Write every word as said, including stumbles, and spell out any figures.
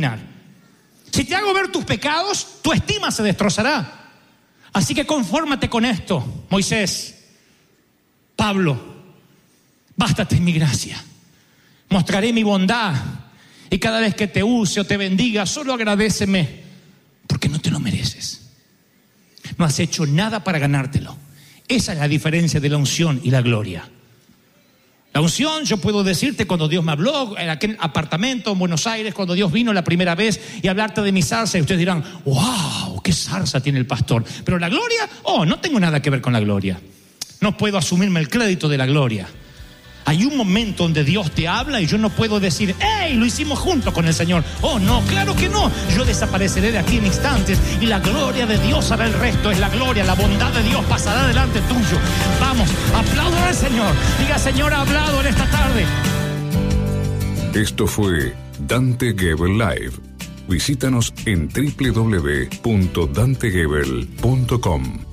caminar. Si te hago ver tus pecados, tu estima se destrozará. Así que confórmate con esto, Moisés, Pablo, bástate en mi gracia. Mostraré mi bondad y cada vez que te use o te bendiga, solo agradéceme, porque no te lo mereces. No has hecho nada para ganártelo. Esa es la diferencia de la unción y la gloria. La unción, yo puedo decirte cuando Dios me habló en aquel apartamento en Buenos Aires, cuando Dios vino la primera vez y hablarte de mi zarza, y ustedes dirán, wow, qué zarza tiene el pastor. Pero la gloria, oh, no tengo nada que ver con la gloria. No puedo asumirme el crédito de la gloria. Hay un momento donde Dios te habla y yo no puedo decir, ¡hey! Lo hicimos juntos con el Señor. Oh, no, claro que no. Yo desapareceré de aquí en instantes y la gloria de Dios hará el resto. Es la gloria, la bondad de Dios pasará delante tuyo. Vamos, aplaudan al Señor. Diga, Señor, ha hablado en esta tarde. Esto fue Dante Gebel Live. Visítanos en doble u doble u doble u punto dante gebel punto com.